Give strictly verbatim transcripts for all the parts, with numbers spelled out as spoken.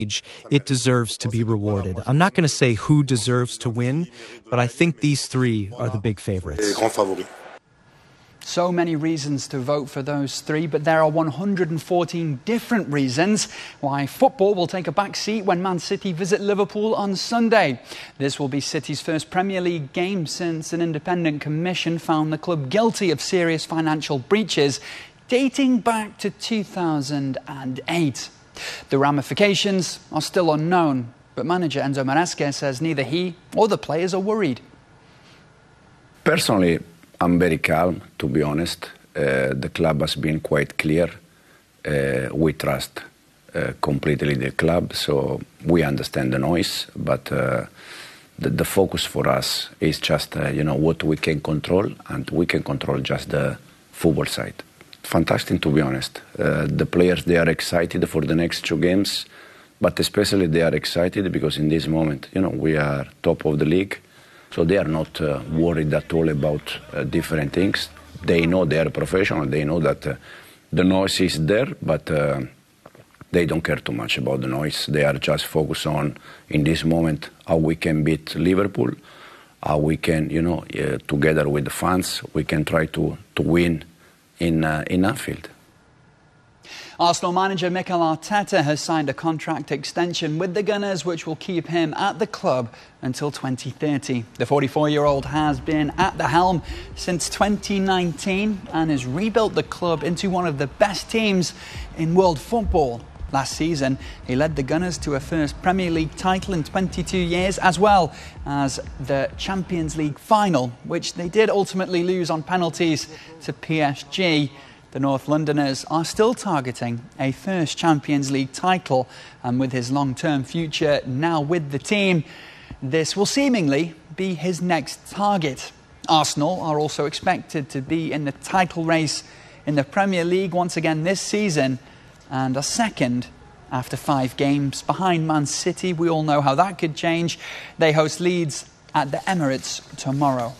it deserves to be rewarded. I'm not going to say who deserves to win, but I think these three are the big favorites. So many reasons to vote for those three, but there are one hundred fourteen different reasons why football will take a back seat when Man City visit Liverpool on Sunday. This will be City's first Premier League game since an independent commission found the club guilty of serious financial breaches dating back to two thousand eight. The ramifications are still unknown, but manager Enzo Maresca says neither he or the players are worried. Personally, I'm very calm, to be honest. Uh, the club has been quite clear. Uh, we trust uh, completely the club, so we understand the noise, but uh, the, the focus for us is just, uh, you know, what we can control, and we can control just the football side. Fantastic, to be honest. Uh, the players, they are excited for the next two games, but especially they are excited because in this moment, you know, we are top of the league. So they are not uh, worried at all about uh, different things. They know they are professional. They know that uh, the noise is there, but uh, they don't care too much about the noise. They are just focused on, in this moment, how we can beat Liverpool, how we can, you know, uh, together with the fans, we can try to, to win in, uh, in Anfield. Arsenal manager Mikel Arteta has signed a contract extension with the Gunners, which will keep him at the club until twenty thirty. The forty-four-year-old has been at the helm since twenty nineteen and has rebuilt the club into one of the best teams in world football. Last season, he led the Gunners to a first Premier League title in twenty-two years, as well as the Champions League final, which they did ultimately lose on penalties to P S G. The North Londoners are still targeting a first Champions League title, and with his long-term future now with the team, this will seemingly be his next target. Arsenal are also expected to be in the title race in the Premier League once again this season, and are second after five games behind Man City. We all know how that could change. They host Leeds at the Emirates tomorrow.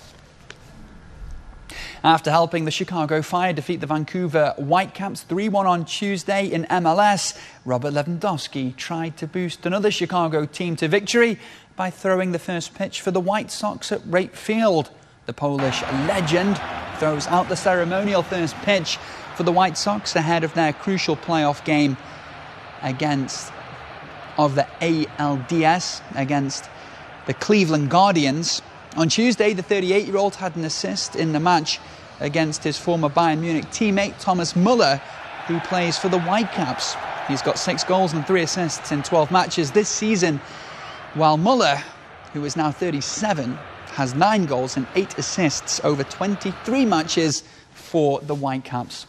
After helping the Chicago Fire defeat the Vancouver Whitecaps three one on Tuesday in M L S, Robert Lewandowski tried to boost another Chicago team to victory by throwing the first pitch for the White Sox at Wright Field. The Polish legend throws out the ceremonial first pitch for the White Sox ahead of their crucial playoff game against of the A L D S against the Cleveland Guardians. On Tuesday, the thirty-eight-year-old had an assist in the match against his former Bayern Munich teammate Thomas Müller, who plays for the Whitecaps. He's got six goals and three assists in twelve matches this season, while Müller, who is now thirty-seven, has nine goals and eight assists over twenty-three matches for the Whitecaps.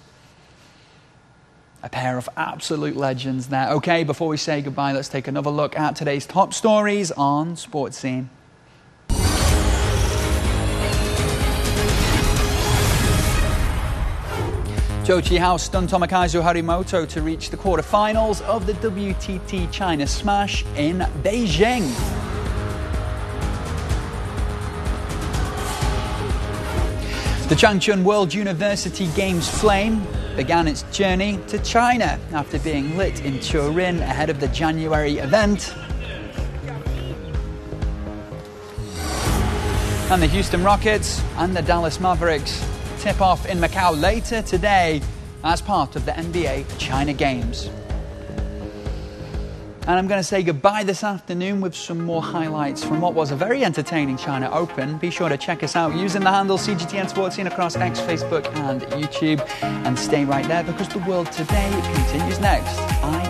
A pair of absolute legends there. OK, before we say goodbye, let's take another look at today's top stories on Sports Scene. Zhou Qihao stunned Tomokazu Harimoto to reach the quarterfinals of the W T T China Smash in Beijing. The Changchun World University Games flame began its journey to China after being lit in Turin ahead of the January event. And the Houston Rockets and the Dallas Mavericks tip off in Macau later today as part of the N B A China Games. And I'm going to say goodbye this afternoon with some more highlights from what was a very entertaining China Open. Be sure to check us out using the handle C G T N Sports Scene across X, Facebook and YouTube. And stay right there because the world today continues next. I